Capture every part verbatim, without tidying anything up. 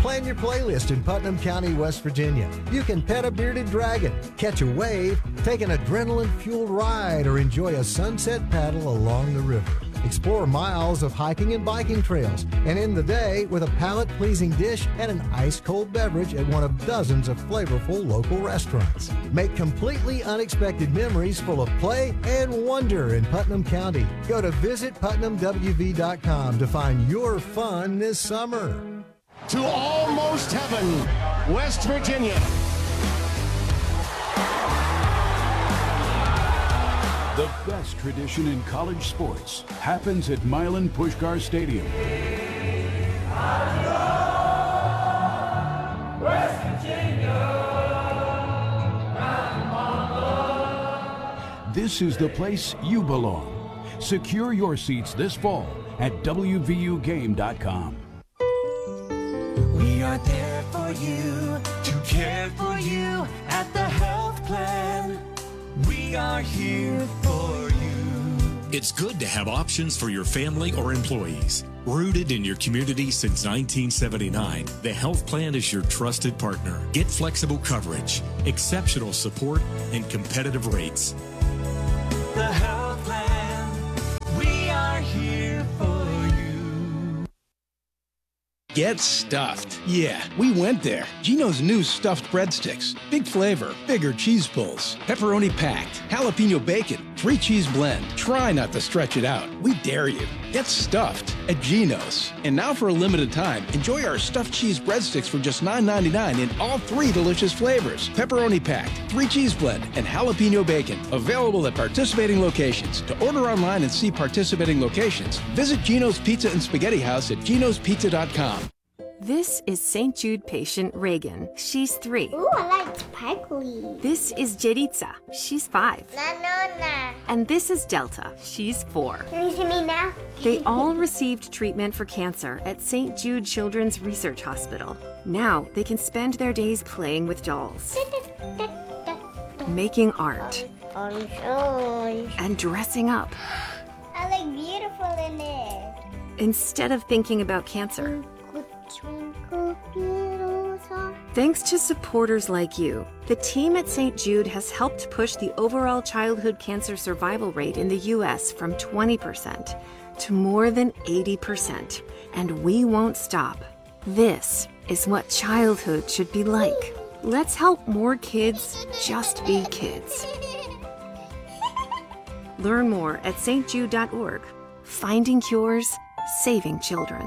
Plan your playlist in Putnam County, West Virginia. You can pet a bearded dragon, catch a wave, take an adrenaline-fueled ride, or enjoy a sunset paddle along the river. Explore miles of hiking and biking trails, and end the day with a palate-pleasing dish and an ice-cold beverage at one of dozens of flavorful local restaurants. Make completely unexpected memories full of play and wonder in Putnam County. Go to visit putnam w v dot com to find your fun this summer. To almost heaven, West Virginia. The best tradition in college sports happens at Milan Puskar Stadium. West Virginia. This is the place you belong. Secure your seats this fall at w v u game dot com. We are there for you, to care for you at the health plan. We are here for you. It's good to have options for your family or employees. Rooted in your community since nineteen seventy-nine, the health plan is your trusted partner. Get flexible coverage, exceptional support, and competitive rates. The health plan, we are here for you. Get stuffed. Yeah, we went there. Gino's new stuffed breadsticks. Big flavor, bigger cheese pulls, pepperoni packed, jalapeno bacon, three cheese blend. Try not to stretch it out. We dare you. Get stuffed at Gino's. And now for a limited time, enjoy our stuffed cheese breadsticks for just nine ninety-nine in all three delicious flavors. Pepperoni packed, three cheese blend, and jalapeno bacon. Available at participating locations. To order online and see participating locations, visit Gino's Pizza and Spaghetti House at ginos pizza dot com. This is Saint Jude patient Reagan. She's three. Ooh, I like sparkly. This is Jeritza. She's five. No, no, no. And this is Delta. She's four. Can you see me now? They all received treatment for cancer at Saint Jude Children's Research Hospital. Now they can spend their days playing with dolls, making art, Orange, orange. and dressing up. I look beautiful in it. Instead of thinking about cancer. Twinkle, little star. Thanks to supporters like you, the team at Saint Jude has helped push the overall childhood cancer survival rate in the U S from twenty percent to more than eighty percent. And we won't stop. This is what childhood should be like. Let's help more kids just be kids. Learn more at s t jude dot org. Finding cures, saving children.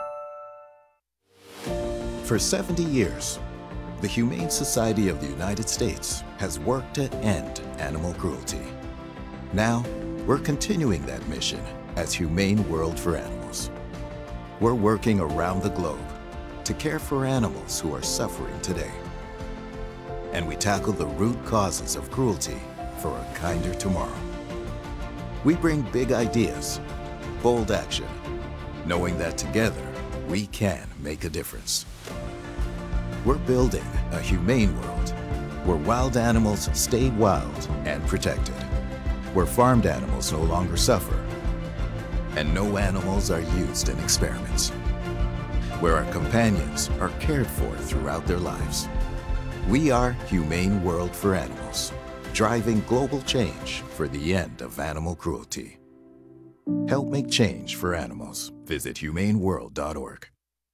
For seventy years, the Humane Society of the United States has worked to end animal cruelty. Now, we're continuing that mission as Humane World for Animals. We're working around the globe to care for animals who are suffering today. And we tackle the root causes of cruelty for a kinder tomorrow. We bring big ideas, bold action, knowing that together we can make a difference. We're building a humane world where wild animals stay wild and protected, where farmed animals no longer suffer, and no animals are used in experiments, where our companions are cared for throughout their lives. We are Humane World for Animals, driving global change for the end of animal cruelty. Help make change for animals. Visit humane world dot org.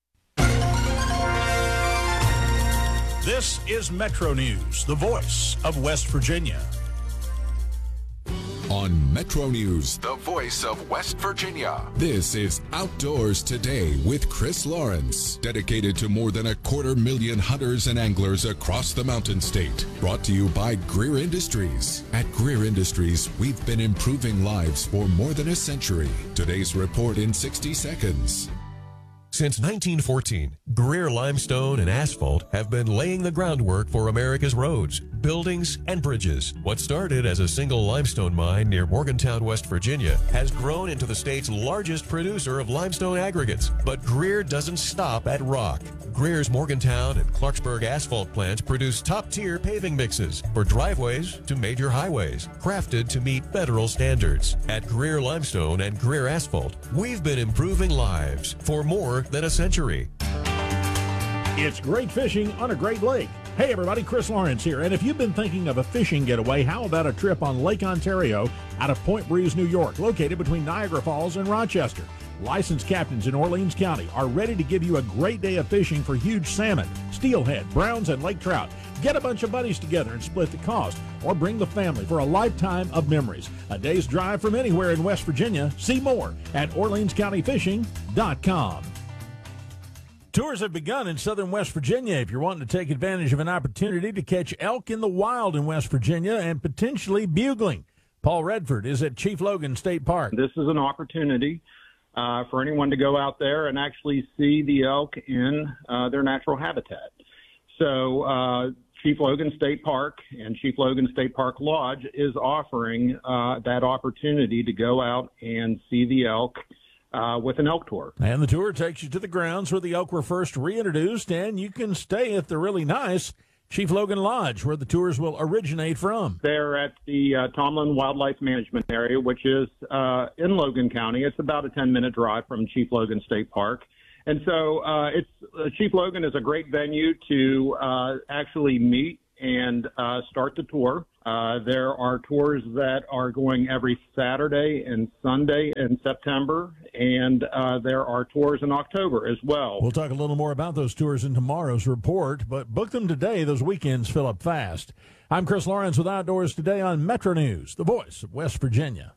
This is Metro News, the voice of West Virginia. On Metro News, the voice of West Virginia. This is Outdoors Today with Chris Lawrence, dedicated to more than a quarter million hunters and anglers across the Mountain State. Brought to you by Greer Industries. At Greer Industries, we've been improving lives for more than a century. Today's report in sixty seconds. Since nineteen fourteen, Greer Limestone and Asphalt have been laying the groundwork for America's roads, buildings, and bridges. What started as a single limestone mine near Morgantown, West Virginia, has grown into the state's largest producer of limestone aggregates. But Greer doesn't stop at rock. Greer's Morgantown and Clarksburg asphalt plants produce top-tier paving mixes for driveways to major highways, crafted to meet federal standards. At Greer Limestone and Greer Asphalt, we've been improving lives for more than a century. It's great fishing on a great lake. Hey everybody, Chris Lawrence here, and if you've been thinking of a fishing getaway, how about a trip on Lake Ontario out of Point Breeze, New York, located between Niagara Falls and Rochester? Licensed captains in Orleans County are ready to give you a great day of fishing for huge salmon, steelhead, browns, and lake trout. Get a bunch of buddies together and split the cost, or bring the family for a lifetime of memories. A day's drive from anywhere in West Virginia. See more at Orleans County Fishing dot com. Tours have begun in southern West Virginia. If you're wanting to take advantage of an opportunity to catch elk in the wild in West Virginia and potentially bugling, Paul Redford is at Chief Logan State Park. This is an opportunity uh, for anyone to go out there and actually see the elk in uh, their natural habitat. So uh, Chief Logan State Park and Chief Logan State Park Lodge is offering uh, that opportunity to go out and see the elk Uh, with an elk tour. And the tour takes you to the grounds where the elk were first reintroduced, and you can stay at the really nice Chief Logan Lodge, where the tours will originate from. They're at the uh, Tomlin Wildlife Management Area, which is uh, in Logan County. It's about a ten-minute drive from Chief Logan State Park. And so uh, it's uh, Chief Logan is a great venue to uh, actually meet and uh, start the tour. Uh, there are tours that are going every Saturday and Sunday in September, and uh, there are tours in October as well. We'll talk a little more about those tours in tomorrow's report, but book them today. Those weekends fill up fast. I'm Chris Lawrence with Outdoors Today on Metro News, the voice of West Virginia.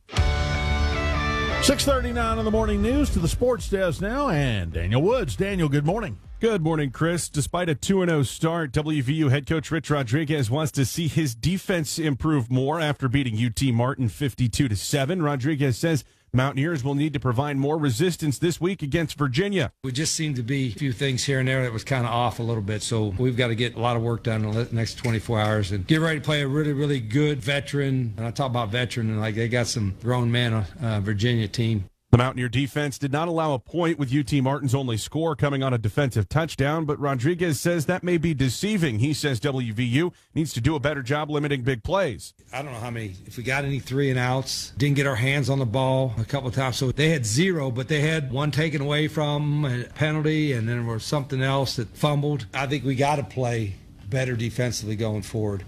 six thirty-nine on the morning news to the sports desk now, and Daniel Woods. Daniel, good morning. Good morning, Chris. Despite a two and oh start, W V U head coach Rich Rodriguez wants to see his defense improve more after beating U T Martin fifty-two to seven. Rodriguez says Mountaineers will need to provide more resistance this week against Virginia. We just seemed to be a few things here and there that was kind of off a little bit, so we've got to get a lot of work done in the next twenty-four hours and get ready to play a really, really good veteran. And I talk about veteran, and like they got some grown men, uh, Virginia team. The Mountaineer defense did not allow a point with U T Martin's only score coming on a defensive touchdown, but Rodriguez says that may be deceiving. He says W V U needs to do a better job limiting big plays. I don't know how many, if we got any three and outs, didn't get our hands on the ball a couple of times. So they had zero, but they had one taken away from them, a penalty, and then there was something else that fumbled. I think we got to play better defensively going forward.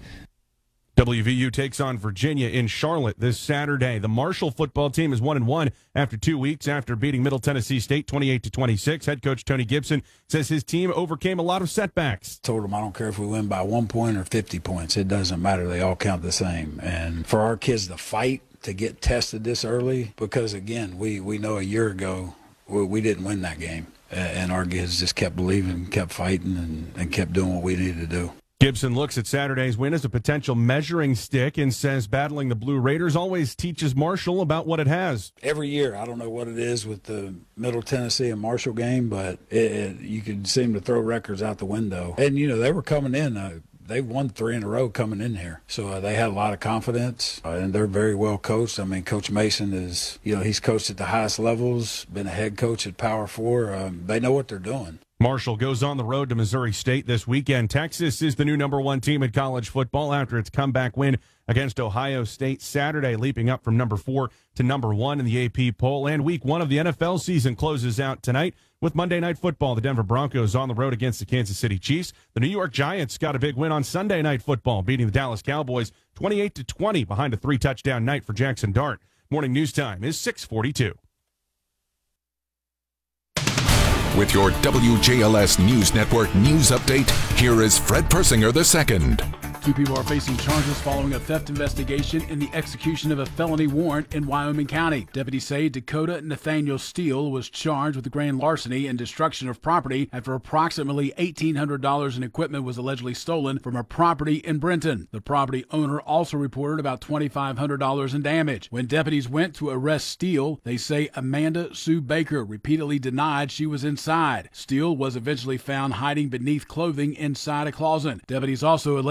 W V U takes on Virginia in Charlotte this Saturday. The Marshall football team is one and one after two weeks after beating Middle Tennessee State twenty-eight to twenty-six. Head coach Tony Gibson says his team overcame a lot of setbacks. Told them I don't care if we win by one point or fifty points. It doesn't matter. They all count the same. And for our kids to fight to get tested this early, because again, we, we know a year ago we, we didn't win that game. And our kids just kept believing, kept fighting, and, and kept doing what we needed to do. Gibson looks at Saturday's win as a potential measuring stick and says battling the Blue Raiders always teaches Marshall about what it has. Every year, I don't know what it is with the Middle Tennessee and Marshall game, but it, it, you could seem to throw records out the window. And, you know, they were coming in. Uh, they won three in a row coming in here. So uh, they had a lot of confidence, uh, and they're very well coached. I mean, Coach Mason is, you know, he's coached at the highest levels, been a head coach at Power Four. Um, they know what they're doing. Marshall goes on the road to Missouri State this weekend. Texas is the new number one team in college football after its comeback win against Ohio State Saturday, leaping up from number four to number one in the A P poll. And week one of the N F L season closes out tonight with Monday Night Football. The Denver Broncos on the road against the Kansas City Chiefs. The New York Giants got a big win on Sunday Night Football, beating the Dallas Cowboys twenty-eight to twenty behind a three-touchdown night for Jackson Dart. Morning news time is six forty-two. With your W J L S News Network news update, here is Fred Persinger the second. Two people are facing charges following a theft investigation in the execution of a felony warrant in Wyoming County. Deputies say Dakota Nathaniel Steele was charged with grand larceny and destruction of property after approximately eighteen hundred dollars in equipment was allegedly stolen from a property in Brenton. The property owner also reported about twenty-five hundred dollars in damage. When deputies went to arrest Steele, they say Amanda Sue Baker repeatedly denied she was inside. Steele was eventually found hiding beneath clothing inside a closet. Deputies also allegedly discovered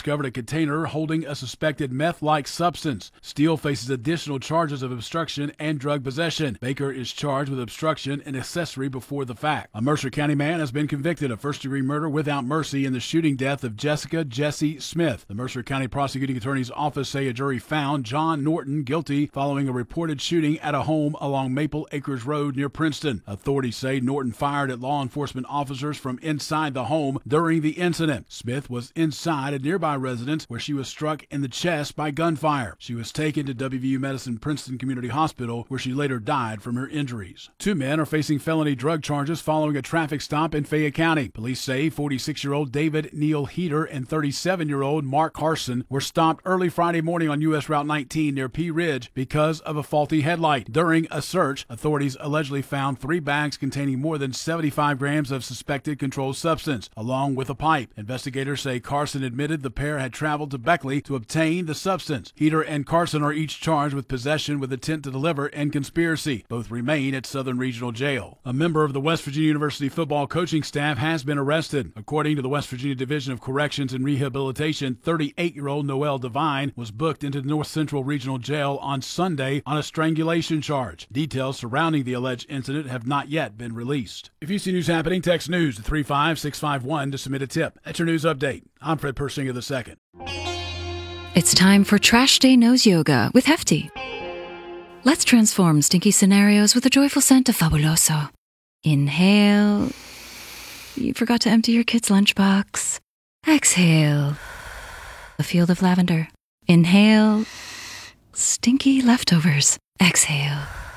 discovered a container holding a suspected meth-like substance. Steele faces additional charges of obstruction and drug possession. Baker is charged with obstruction and accessory before the fact. A Mercer County man has been convicted of first-degree murder without mercy in the shooting death of Jessica Jessie Smith. The Mercer County Prosecuting Attorney's Office say a jury found John Norton guilty following a reported shooting at a home along Maple Acres Road near Princeton. Authorities say Norton fired at law enforcement officers from inside the home during the incident. Smith was inside a nearby residence where she was struck in the chest by gunfire. She was taken to W V U Medicine Princeton Community Hospital, where she later died from her injuries. Two men are facing felony drug charges following a traffic stop in Fayette County. Police say forty-six-year-old David Neal Heater and thirty-seven-year-old Mark Carson were stopped early Friday morning on U S Route nineteen near Pea Ridge because of a faulty headlight. During a search, authorities allegedly found three bags containing more than seventy-five grams of suspected controlled substance, along with a pipe. Investigators say Carson admitted the pair had traveled to Beckley to obtain the substance. Heater and Carson are each charged with possession with intent to deliver and conspiracy. Both remain at Southern Regional Jail. A member of the West Virginia University football coaching staff has been arrested. According to the West Virginia Division of Corrections and Rehabilitation, thirty-eight-year-old Noel Devine was booked into the North Central Regional Jail on Sunday on a strangulation charge. Details surrounding the alleged incident have not yet been released. If you see news happening, text news to three five six five one to submit a tip. That's your news update. I'm Fred Persinger the second. It's time for Trash Day Nose Yoga with Hefty. Let's transform stinky scenarios with a joyful scent of Fabuloso. Inhale. You forgot to empty your kid's lunchbox. Exhale. A field of lavender. Inhale. Stinky leftovers. Exhale.